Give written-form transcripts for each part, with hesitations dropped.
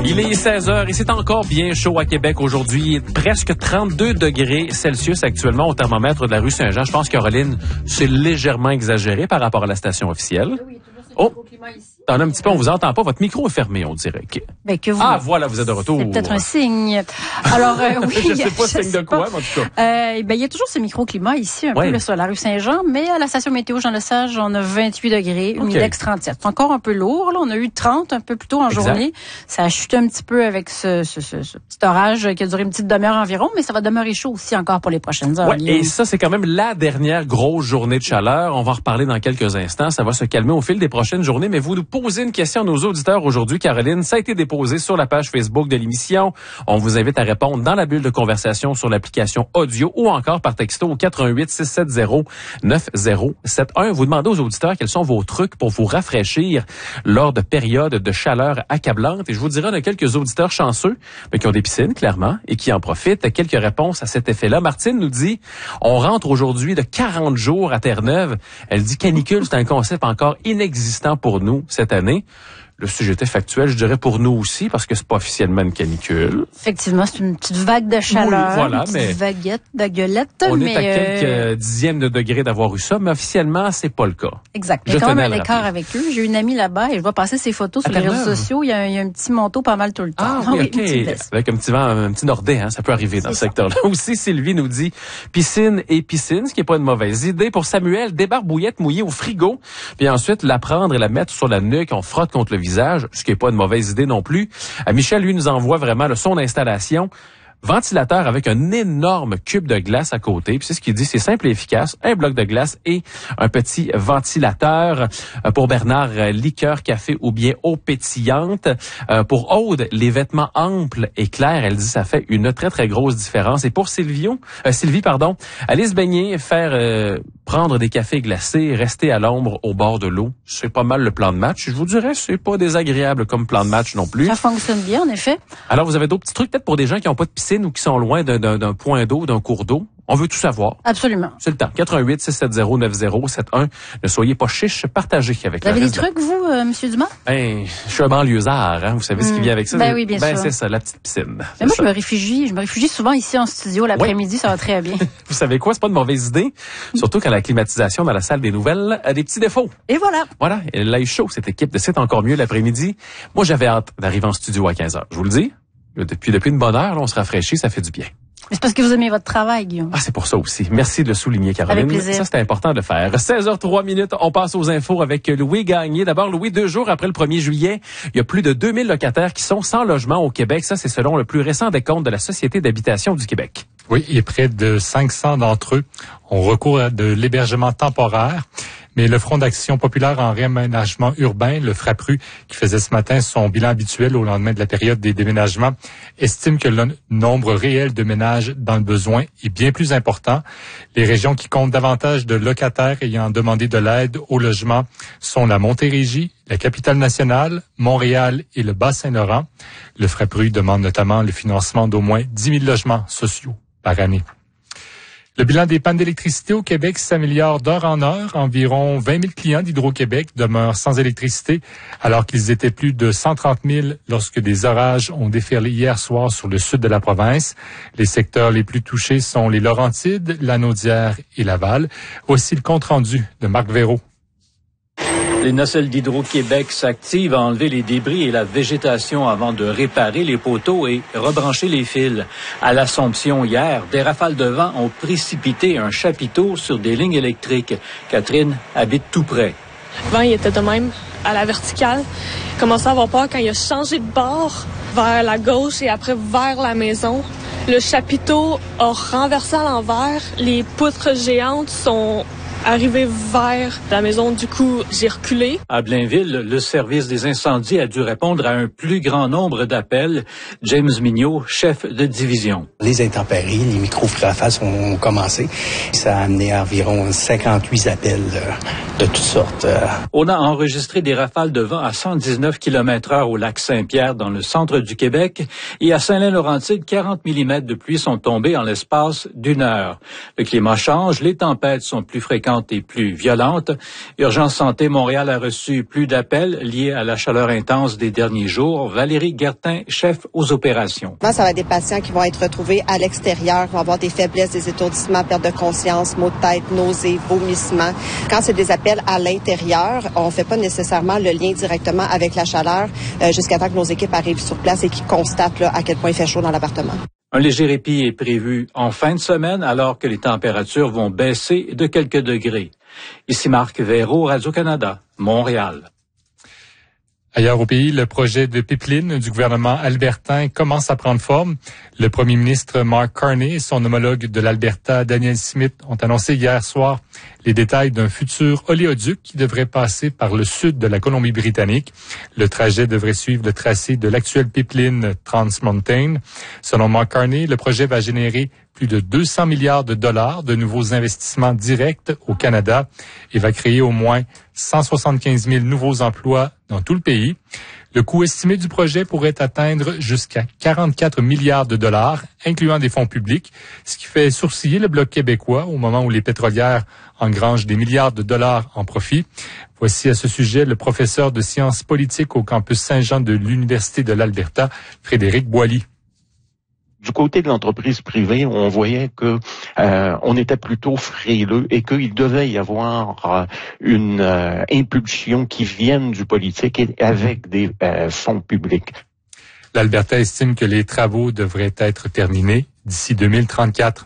Il est 16h et c'est encore bien chaud à Québec aujourd'hui. Presque 32 degrés Celsius actuellement au thermomètre de la rue Saint-Jean. Je pense, Caroline, c'est légèrement exagéré par rapport à la station officielle. Oui, toujours microclimat ici. T'en as un petit peu, on vous entend pas. Votre micro est fermé, on dirait. Ben, que vous... Ah, voilà, vous êtes de retour. C'est peut-être un signe. Alors, oui. Je sais pas signe de quoi, mais en tout cas. Ben, il y a toujours ce microclimat ici, un peu là, sur la rue Saint-Jean, mais à la station météo Jean-Lesage, on a 28 degrés, humidex 37. C'est encore un peu lourd, là. On a eu 30 un peu plus tôt en journée. Ça a chuté un petit peu avec ce petit orage qui a duré une petite demi-heure environ, mais ça va demeurer chaud aussi encore pour les prochaines heures. Ouais, et ça, c'est quand même la dernière grosse journée de chaleur. On va en reparler dans quelques instants. Ça va se calmer au fil des prochaines journées, mais vous nous posez une question à nos auditeurs aujourd'hui, Caroline. Ça a été déposé sur la page Facebook de l'émission. On vous invite à répondre dans la bulle de conversation sur l'application audio ou encore par texto au 418-670-9071. Vous demandez aux auditeurs quels sont vos trucs pour vous rafraîchir lors de périodes de chaleur accablantes. Et je vous dirai, on a quelques auditeurs chanceux, mais qui ont des piscines, clairement, et qui en profitent. Quelques réponses à cet effet-là. Martine nous dit, on rentre aujourd'hui de 40 jours à Terre-Neuve. Elle dit, canicule, c'est un concept encore inexistant pour nous cette année. Le sujet était factuel, je dirais pour nous aussi, parce que c'est pas officiellement une canicule. Effectivement, c'est une petite vague de chaleur, oui, voilà, une petite vaguelette. On est à quelques dixièmes de degrés d'avoir eu ça, mais officiellement, c'est pas le cas. Exact. Il y a quand même un écart avec eux. J'ai une amie là-bas et je vois passer ses photos sur les réseaux sociaux. Il y a un petit manteau pas mal tout le temps. Ah oui, OK. Avec un petit vent, un petit nordais, hein, ça peut arriver dans ce secteur-là. Aussi, Sylvie nous dit piscine, ce qui est pas une mauvaise idée. Pour Samuel, débarbouillette mouillée au frigo, puis ensuite la prendre et la mettre sur la nuque, on frotte contre le visage, ce qui est pas une mauvaise idée non plus. Michel, lui, nous envoie vraiment le son d'installation. Ventilateur avec un énorme cube de glace à côté. Puis c'est ce qu'il dit, c'est simple et efficace. Un bloc de glace et un petit ventilateur. Pour Bernard, liqueur, café ou bien eau pétillante. Pour Aude, les vêtements amples et clairs, elle dit ça fait une très très grosse différence. Et pour Sylvie, aller se baigner, prendre des cafés glacés, rester à l'ombre au bord de l'eau, c'est pas mal le plan de match. Je vous dirais, c'est pas désagréable comme plan de match non plus. Ça fonctionne bien, en effet. Alors, vous avez d'autres petits trucs peut-être pour des gens qui n'ont pas de piscine ou qui sont loin d'un point d'eau, d'un cours d'eau? On veut tout savoir. Absolument. C'est le temps. 88-670-9071. Ne soyez pas chiche, partagez avec vous avez des trucs, vous, Monsieur Dumas? Ben, je suis un banlieusard, hein. Vous savez ce qui vient avec ça? Ben oui, bien sûr. C'est ça, la petite piscine. Mais moi, je me réfugie souvent ici en studio l'après-midi, ça va très bien. Vous savez quoi? C'est pas une mauvaise idée. Surtout quand la climatisation dans la salle des nouvelles a des petits défauts. Et voilà. Voilà. Elle a eu chaud, cette équipe de C'est encore mieux l'après-midi. Moi, j'avais hâte d'arriver en studio à 15h. Je vous le dis. Depuis une bonne heure, là, on se rafraîchit, ça fait du bien. Mais c'est parce que vous aimez votre travail, Guillaume. Ah, c'est pour ça aussi. Merci de le souligner, Caroline. Avec plaisir. Ça, c'est important de le faire. 16h03, on passe aux infos avec Louis Gagné. D'abord, Louis, 2 jours après le 1er juillet, il y a plus de 2000 locataires qui sont sans logement au Québec. Ça, c'est selon le plus récent décompte de la Société d'habitation du Québec. Oui, et près de 500 d'entre eux ont recours à de l'hébergement temporaire. Mais le Front d'action populaire en réaménagement urbain, le FRAPRU, qui faisait ce matin son bilan habituel au lendemain de la période des déménagements, estime que le nombre réel de ménages dans le besoin est bien plus important. Les régions qui comptent davantage de locataires ayant demandé de l'aide au logement sont la Montérégie, la Capitale-Nationale, Montréal et le Bas-Saint-Laurent. Le FRAPRU demande notamment le financement d'au moins 10 000 logements sociaux par année. Le bilan des pannes d'électricité au Québec s'améliore d'heure en heure. Environ 20 000 clients d'Hydro-Québec demeurent sans électricité, alors qu'ils étaient plus de 130 000 lorsque des orages ont déferlé hier soir sur le sud de la province. Les secteurs les plus touchés sont les Laurentides, Lanaudière et Laval. Voici le compte-rendu de Marc Véraud. Les nacelles d'Hydro-Québec s'activent à enlever les débris et la végétation avant de réparer les poteaux et rebrancher les fils. À l'Assomption hier, des rafales de vent ont précipité un chapiteau sur des lignes électriques. Catherine habite tout près. Le vent, il était de même, à la verticale. Il commençait à avoir peur quand il a changé de bord vers la gauche et après vers la maison. Le chapiteau a renversé à l'envers. Les poutres géantes sont arrivé vers la maison, du coup, j'ai reculé. À Blainville, le service des incendies a dû répondre à un plus grand nombre d'appels. James Mignot, chef de division. Les intempéries, les micro-rafales ont commencé. Ça a amené environ 58 appels de toutes sortes. On a enregistré des rafales de vent à 119 km/h au lac Saint-Pierre, dans le centre du Québec, et à Saint-Lin-Laurentide, 40 mm de pluie sont tombés en l'espace d'une heure. Le climat change, les tempêtes sont plus fréquentes fréquentes et plus violentes. Urgence Santé Montréal a reçu plus d'appels liés à la chaleur intense des derniers jours. Valérie Guertin, chef aux opérations. Ça va être des patients qui vont être retrouvés à l'extérieur, vont avoir des faiblesses, des étourdissements, perte de conscience, maux de tête, nausées, vomissements. Quand c'est des appels à l'intérieur, on ne fait pas nécessairement le lien directement avec la chaleur jusqu'à temps que nos équipes arrivent sur place et qu'ils constatent à quel point il fait chaud dans l'appartement. Un léger répit est prévu en fin de semaine alors que les températures vont baisser de quelques degrés. Ici Marc Véraud, Radio-Canada, Montréal. Ailleurs au pays, le projet de pipeline du gouvernement albertain commence à prendre forme. Le premier ministre Mark Carney et son homologue de l'Alberta, Daniel Smith, ont annoncé hier soir les détails d'un futur oléoduc qui devrait passer par le sud de la Colombie-Britannique. Le trajet devrait suivre le tracé de l'actuelle pipeline Trans Mountain. Selon Mark Carney, le projet va générer plus de 200 milliards de dollars de nouveaux investissements directs au Canada et va créer au moins 175 000 nouveaux emplois dans tout le pays. Le coût estimé du projet pourrait atteindre jusqu'à 44 milliards de dollars, incluant des fonds publics, ce qui fait sourciller le Bloc québécois au moment où les pétrolières engrangent des milliards de dollars en profit. Voici à ce sujet le professeur de sciences politiques au campus Saint-Jean de l'Université de l'Alberta, Frédéric Boilly. Du côté de l'entreprise privée, on voyait que on était plutôt frileux et qu'il devait y avoir une impulsion qui vienne du politique et avec des fonds publics. L'Alberta estime que les travaux devraient être terminés d'ici 2034.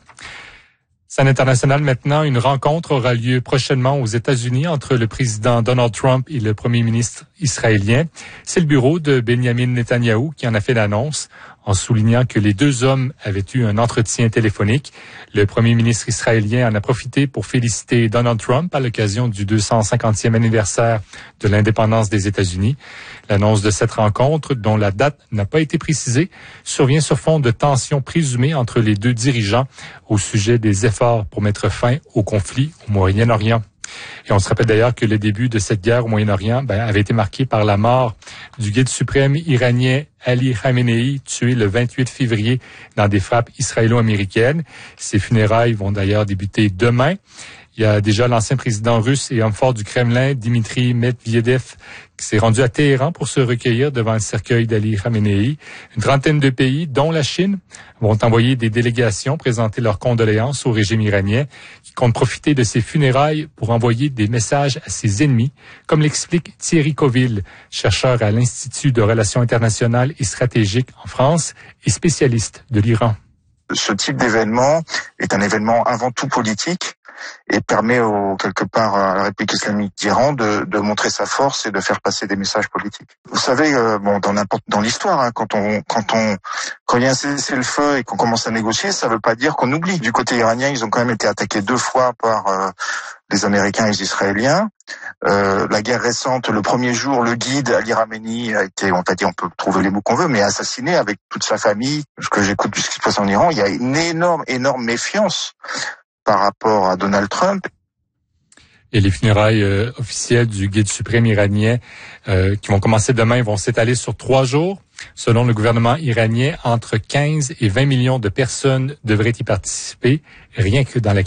Scène internationale maintenant, une rencontre aura lieu prochainement aux États-Unis entre le président Donald Trump et le premier ministre israélien. C'est le bureau de Benjamin Netanyahou qui en a fait l'annonce en soulignant que les deux hommes avaient eu un entretien téléphonique. Le premier ministre israélien en a profité pour féliciter Donald Trump à l'occasion du 250e anniversaire de l'indépendance des États-Unis. L'annonce de cette rencontre, dont la date n'a pas été précisée, survient sur fond de tensions présumées entre les deux dirigeants au sujet des efforts pour mettre fin au conflit au Moyen-Orient. Et on se rappelle d'ailleurs que le début de cette guerre au Moyen-Orient avait été marqué par la mort du guide suprême iranien Ali Khamenei, tué le 28 février dans des frappes israélo-américaines. Ses funérailles vont d'ailleurs débuter demain. Il y a déjà l'ancien président russe et homme fort du Kremlin, Dimitri Medvedev, qui s'est rendu à Téhéran pour se recueillir devant le cercueil d'Ali Khamenei. Une trentaine de pays, dont la Chine, vont envoyer des délégations présenter leurs condoléances au régime iranien, qui compte profiter de ses funérailles pour envoyer des messages à ses ennemis, comme l'explique Thierry Coville, chercheur à l'Institut de relations internationales et stratégiques en France et spécialiste de l'Iran. Ce type d'événement est un événement avant tout politique et permet quelque part à la République islamique d'Iran de montrer sa force et de faire passer des messages politiques. Vous savez, dans l'histoire, quand il y a un cessez-le-feu et qu'on commence à négocier, ça veut pas dire qu'on oublie. Du côté iranien, ils ont quand même été attaqués 2 fois par les Américains et les Israéliens. La guerre récente, le premier jour, le guide Ali Khamenei a été, on peut trouver les mots qu'on veut, mais assassiné avec toute sa famille. Ce que j'écoute de ce qui se passe en Iran, il y a une énorme méfiance par rapport à Donald Trump. Et les funérailles officielles du guide suprême iranien qui vont commencer demain vont s'étaler sur 3 jours. Selon le gouvernement iranien, entre 15 et 20 millions de personnes devraient y participer, rien que dans la